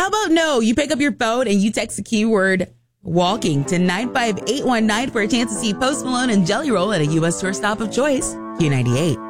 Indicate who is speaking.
Speaker 1: How about no? You pick up your phone and you text the keyword walking to 95819 for a chance to see Post Malone and Jelly Roll at a U.S. tour stop of choice. Q98.